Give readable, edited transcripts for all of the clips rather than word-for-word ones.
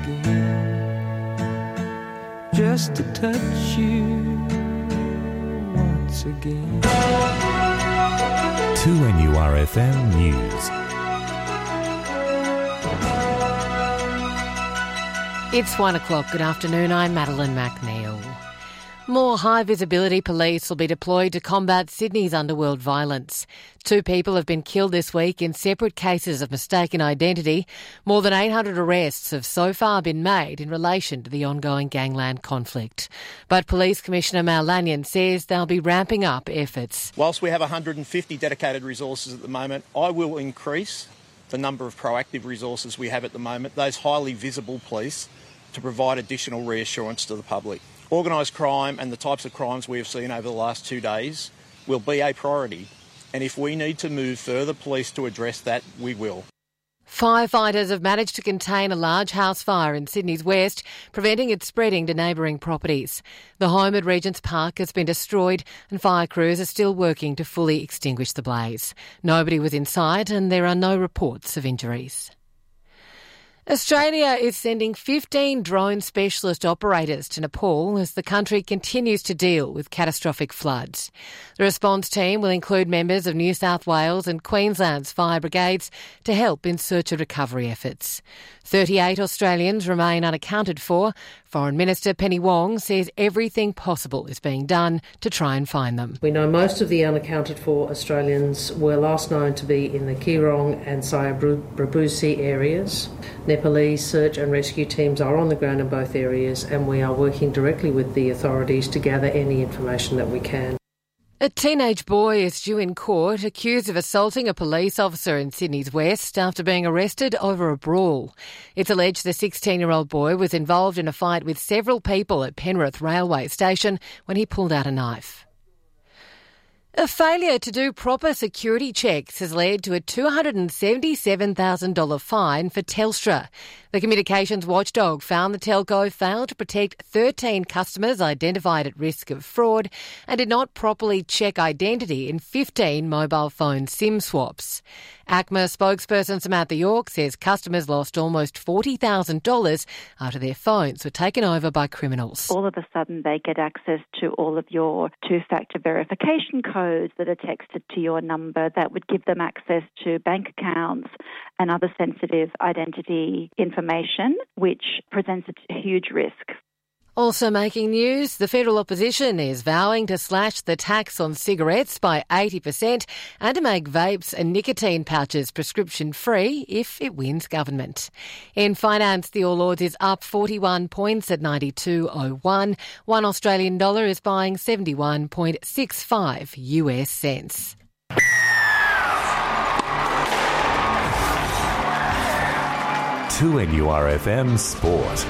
again, just to touch you once again. 2NURFM News. It's 1 o'clock. Good afternoon. I'm Madeline McNeil. More high-visibility police will be deployed to combat Sydney's underworld violence. 2 people have been killed this week in separate cases of mistaken identity. More than 800 arrests have so far been made in relation to the ongoing gangland conflict. But Police Commissioner Mal Lanyon says they'll be ramping up efforts. Whilst we have 150 dedicated resources at the moment, I will increase the number of proactive resources we have at the moment, those highly visible police, to provide additional reassurance to the public. Organised crime and the types of crimes we have seen over the last 2 days will be a priority, and if we need to move further police to address that, we will. Firefighters have managed to contain a large house fire in Sydney's west, preventing it spreading to neighbouring properties. The home at Regent's Park has been destroyed and fire crews are still working to fully extinguish the blaze. Nobody was inside and there are no reports of injuries. Australia is sending 15 drone specialist operators to Nepal as the country continues to deal with catastrophic floods. The response team will include members of New South Wales and Queensland's fire brigades to help in search and recovery efforts. 38 Australians remain unaccounted for. Foreign Minister Penny Wong says everything possible is being done to try and find them. We know most of the unaccounted for Australians were last known to be in the Keerong and Sayabrabusi areas. Nepalese search and rescue teams are on the ground in both areas and we are working directly with the authorities to gather any information that we can. A teenage boy is due in court accused of assaulting a police officer in Sydney's west after being arrested over a brawl. It's alleged the 16-year-old boy was involved in a fight with several people at Penrith Railway Station when he pulled out a knife. A failure to do proper security checks has led to a $277,000 fine for Telstra. The communications watchdog found the telco failed to protect 13 customers identified at risk of fraud and did not properly check identity in 15 mobile phone SIM swaps. ACMA spokesperson Samantha York says customers lost almost $40,000 after their phones were taken over by criminals. All of a sudden they get access to all of your two-factor verification codes that are texted to your number that would give them access to bank accounts and other sensitive identity information, which presents a huge risk. Also making news, the federal opposition is vowing to slash the tax on cigarettes by 80% and to make vapes and nicotine pouches prescription-free if it wins government. In finance, the All Ords is up 41 points at 92.01. $1 Australian dollar is buying 71.65 US cents. To NURFM Sport.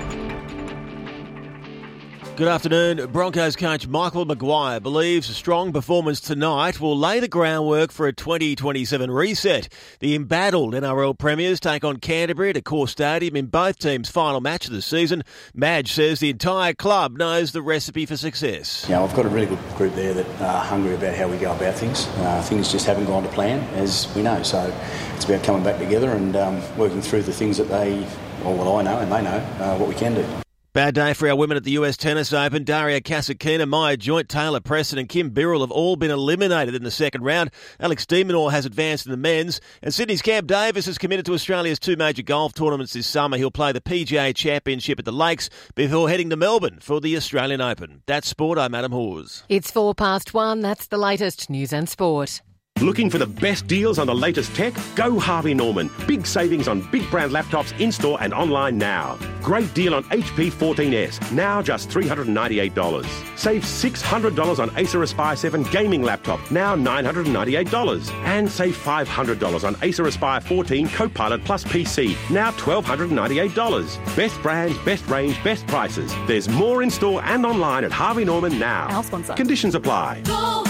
Good afternoon. Broncos coach Michael Maguire believes a strong performance tonight will lay the groundwork for a 2027 reset. The embattled NRL premiers take on Canterbury at Accor Stadium in both teams' final match of the season. Madge says the entire club knows the recipe for success. You know, I've got a really good group there that are hungry about how we go about things. Things just haven't gone to plan, as we know. So it's about coming back together and working through the things that I know and they know what we can do. Bad day for our women at the US Tennis Open. Daria Kasatkina, Maya Joint, Taylor Preston and Kim Birrell have all been eliminated in the second round. Alex de Minaur has advanced in the men's. And Sydney's Cam Davis is committed to Australia's 2 major golf tournaments this summer. He'll play the PGA Championship at the Lakes before heading to Melbourne for the Australian Open. That's sport. I'm Adam Hawes. It's 1:04. That's the latest news and sport. Looking for the best deals on the latest tech? Go Harvey Norman. Big savings on big brand laptops in-store and online now. Great deal on HP 14S, now just $398. Save $600 on Acer Aspire 7 gaming laptop, now $998. And save $500 on Acer Aspire 14 Copilot Plus PC, now $1,298. Best brands, best range, best prices. There's more in-store and online at Harvey Norman now. Our sponsor. Conditions apply. Go!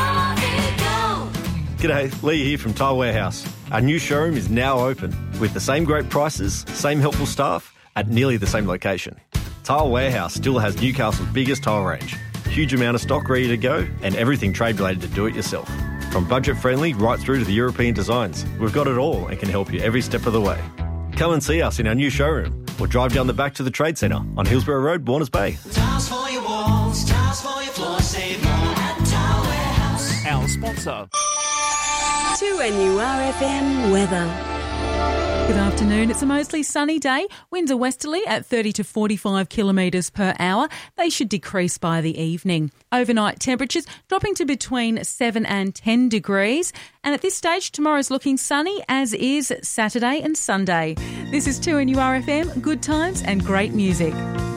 G'day, Lee here from Tile Warehouse. Our new showroom is now open with the same great prices, same helpful staff at nearly the same location. Tile Warehouse still has Newcastle's biggest tile range, huge amount of stock ready to go and everything trade related to do it yourself. From budget friendly right through to the European designs, we've got it all and can help you every step of the way. Come and see us in our new showroom or drive down the back to the Trade Centre on Hillsborough Road, Warners Bay. Tiles for your walls, tiles for your floor, save more at Tile Warehouse. Our sponsor. 2NURFM weather. Good afternoon. It's a mostly sunny day. Winds are westerly at 30 to 45 kilometres per hour. They should decrease by the evening. Overnight temperatures dropping to between 7 and 10 degrees. And at this stage, tomorrow's looking sunny, as is Saturday and Sunday. This is 2NURFM, good times and great music.